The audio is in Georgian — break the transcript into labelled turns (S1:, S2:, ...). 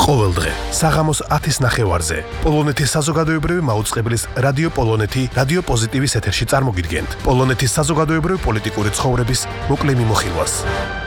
S1: ყოველდღე საღამოს 10-ის ნახევარზე პოლონეთის საზოგადოებრივი მაუწყებლის რადიო პოლონეთი რადიო პოზიტივის ეთერში წარმოგიდგენთ პოლონეთის საზოგადოებრივი პოლიტიკური ცხოვრების მოკლე მიმოხილვას.